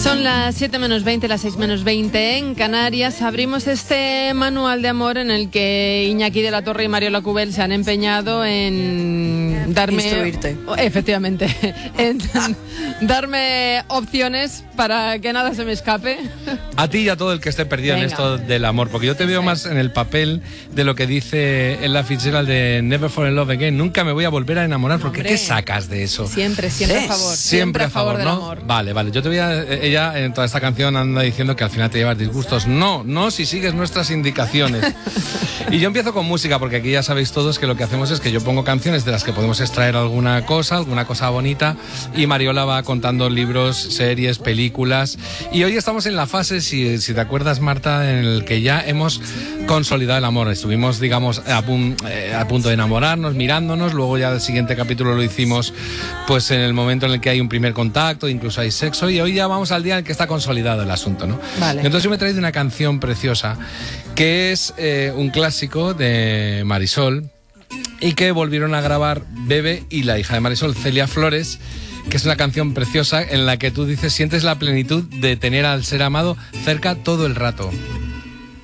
Son las 7 menos 20, las 6 menos 20 en Canarias. Abrimos este manual de amor en el que Iñaki de la Torre y Mariola Cubel se han empeñado en darme... Instruirte. Efectivamente, en darme opciones para que nada se me escape. A ti y a todo el que esté perdido en esto del amor, porque yo te veo más en el papel de lo que dice Ella Fitzgerald de Never Fall in Love Again. Nunca me voy a volver a enamorar, porque ¿qué sacas de eso? Siempre a favor. Siempre a favor, del ¿no? amor. Vale. Yo te voy a... Ella en toda esta canción anda diciendo que al final te llevas disgustos. No, si sigues nuestras indicaciones. Y yo empiezo con música, porque aquí ya sabéis todos que lo que hacemos es que yo pongo canciones de las que podemos extraer alguna cosa bonita, y Mariola va contando libros, series, películas. Y hoy estamos en la fase, si te acuerdas, Marta, en el que ya hemos consolidado el amor. Estuvimos, digamos, a punto de enamorarnos, mirándonos. Luego ya el siguiente capítulo lo hicimos pues en el momento en el que hay un primer contacto, incluso hay sexo, y hoy ya vamos al día en el que está consolidado el asunto, ¿no? Vale. Entonces yo me he traído una canción preciosa que es un clásico de Marisol, y que volvieron a grabar Bebe y la hija de Marisol, Celia Flores, que es una canción preciosa en la que tú dices, sientes la plenitud de tener al ser amado cerca todo el rato.